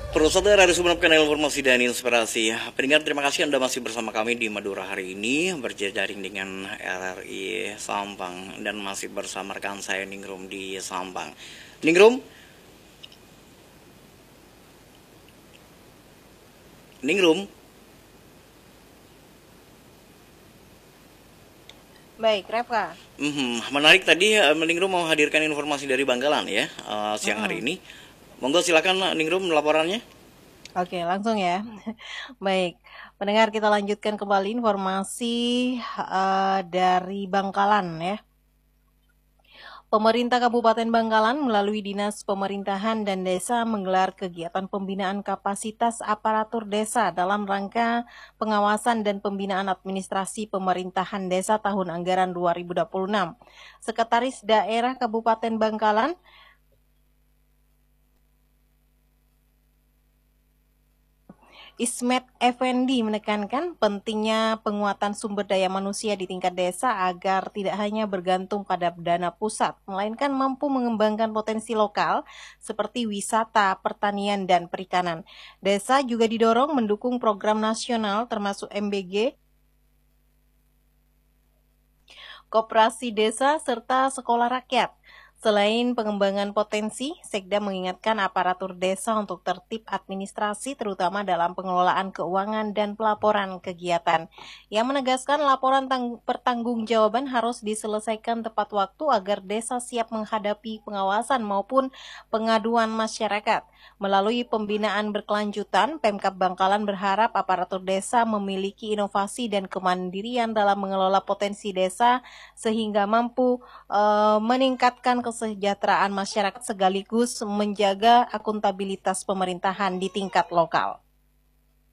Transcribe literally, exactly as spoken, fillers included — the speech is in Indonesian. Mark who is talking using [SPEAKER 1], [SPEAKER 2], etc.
[SPEAKER 1] Perusahaan dari Sumeneb informasi dan inspirasi. Pendengar, terima kasih Anda masih bersama kami di Madura hari ini, berjejaring dengan R R I Sampang, dan masih bersama rekan saya Ningrum di Sampang. Ningrum, Ningrum.
[SPEAKER 2] Baik, Reva.
[SPEAKER 1] Hmm, menarik tadi, eh, Ningrum mau hadirkan informasi dari Bangkalan ya, eh, siang hari
[SPEAKER 2] Mm-mm.
[SPEAKER 1] ini. Monggo silakan Ningrum laporannya.
[SPEAKER 2] Oke, langsung ya. Baik, pendengar, kita lanjutkan kembali informasi eh, dari Bangkalan ya. Pemerintah Kabupaten Bangkalan melalui Dinas Pemerintahan dan Desa menggelar kegiatan pembinaan kapasitas aparatur desa dalam rangka pengawasan dan pembinaan administrasi pemerintahan desa tahun anggaran dua ribu dua puluh enam. Sekretaris Daerah Kabupaten Bangkalan, Ismet Effendi, menekankan pentingnya penguatan sumber daya manusia di tingkat desa agar tidak hanya bergantung pada dana pusat, melainkan mampu mengembangkan potensi lokal seperti wisata, pertanian, dan perikanan. Desa juga didorong mendukung program nasional termasuk M B G, koperasi desa, serta sekolah rakyat. Selain pengembangan potensi, Sekda mengingatkan aparatur desa untuk tertib administrasi terutama dalam pengelolaan keuangan dan pelaporan kegiatan. Yang menegaskan laporan pertanggungjawaban harus diselesaikan tepat waktu agar desa siap menghadapi pengawasan maupun pengaduan masyarakat. Melalui pembinaan berkelanjutan, Pemkab Bangkalan berharap aparatur desa memiliki inovasi dan kemandirian dalam mengelola potensi desa sehingga mampu uh, meningkatkan kesejahteraan masyarakat sekaligus menjaga akuntabilitas pemerintahan di tingkat lokal.